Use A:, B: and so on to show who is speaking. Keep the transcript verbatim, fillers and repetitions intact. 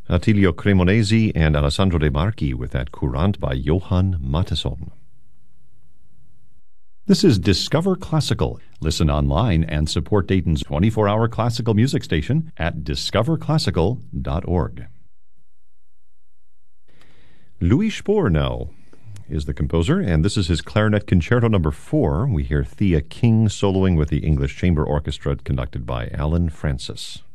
A: Attilio Cremonesi and Alessandro De Marchi with that Courant by Johann Mattheson. This is Discover Classical. Listen online and support Dayton's twenty-four hour classical music station at discover classical dot org. Louis Spohr now is the composer, and this is his Clarinet Concerto number four. We hear Thea King soloing with the English Chamber Orchestra conducted by Alan Francis.